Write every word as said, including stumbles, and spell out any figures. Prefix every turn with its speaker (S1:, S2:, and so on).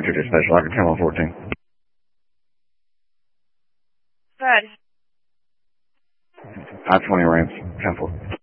S1: twenty-two dispatch, Locker ten one fourteen.
S2: Good.
S1: I twenty ramps, ten four.